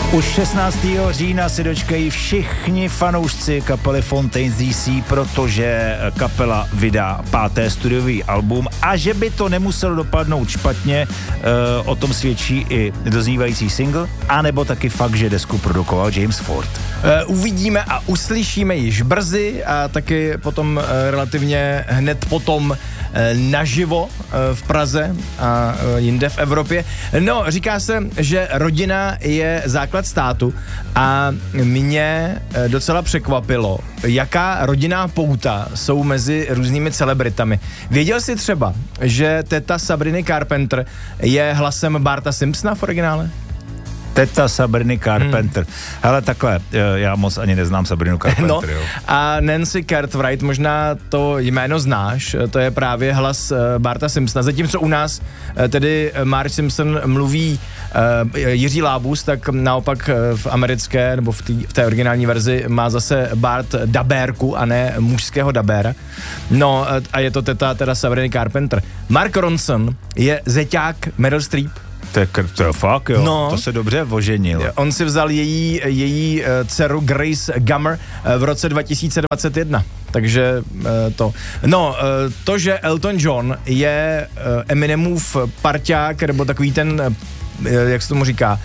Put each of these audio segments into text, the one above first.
Už 16. října si dočkají všichni fanoušci kapely Fontaines DC, protože kapela vydá 5. studiový album a že by to nemuselo dopadnout špatně, o tom svědčí i doznívající single, anebo taky fakt, že desku produkoval James Ford. Uvidíme a uslyšíme již brzy a taky potom relativně hned potom naživo v Praze a jinde v Evropě. No, říká se, že rodina je základ státu a mě docela překvapilo, jaká rodinná pouta jsou mezi různými celebritami. Věděl jsi třeba, že teta Sabriny Carpenter je hlasem Barta Simpsona v originále? Teta Sabriny Carpenter. Hele, takhle, já moc ani neznám Sabrinu Carpenter, no, jo. A Nancy Cartwright, možná to jméno znáš, to je právě hlas Barta Simpsona. Zatímco u nás tedy Marge Simpson mluví Jiří Lábus, tak naopak v americké, nebo v té originální verzi má zase Bart dabérku a ne mužského dabéra. No a je to teta teda Sabriny Carpenter. Mark Ronson je zeťák Meryl Streep. To je fakt, jo. No. To se dobře oženil. On si vzal její dceru Grace Gummer v roce 2021. Takže to. No, to, že Elton John je Eminemův parťák, nebo takový ten, jak se tomu říká,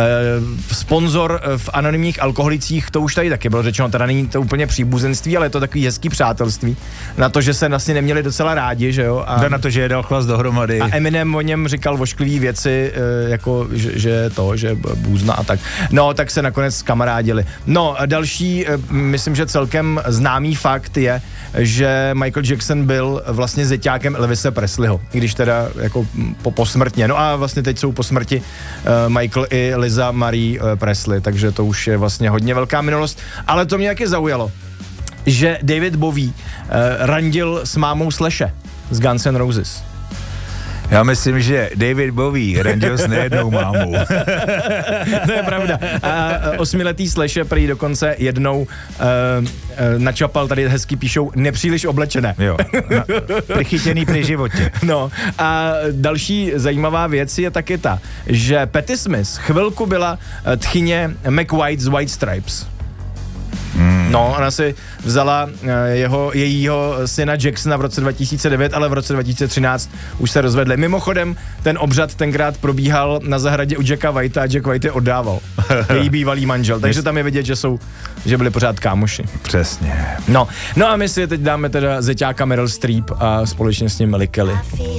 sponzor v anonymních alkoholicích, to už tady taky bylo řečeno, teda není to úplně příbuzenství, ale je to takový hezký přátelství, na to, že se vlastně neměli docela rádi, že jo. A na to, že je dal chlas dohromady. A Eminem o něm říkal vošklivý věci, jako, že bůzna a tak. No, tak se nakonec kamarádili. No, další, myslím, že celkem známý fakt je, že Michael Jackson byl vlastně zeťákem Elvise Presleyho, i když teda jako posmrtně. No a vlastně teď jsou po smrti Michael i Liza Marie Presley, takže to už je vlastně hodně velká minulost. Ale to mě taky zaujalo, že David Bowie randil s mámou Slashe z Guns N' Roses. Já myslím, že David Bowie randil s nejednou mámou. To je pravda. A 8letý Slashe prý dokonce jednou načapal, tady hezky píšou, nepříliš oblečené. Jo, přichytěný při životě. No a další zajímavá věc je taky ta, že Patti Smith chvilku byla tchyně Mac White z White Stripes. No, ona si vzala jejího syna Jacksona v roce 2009, ale v roce 2013 už se rozvedli. Mimochodem, ten obřad tenkrát probíhal na zahradě u Jacka Whitea a Jack White je oddával. Její bývalý manžel, takže tam je vidět, že byli pořád kámoši. Přesně. No a my si teď dáme teda zeťáka Meryl Streep a společně s ním Kelly.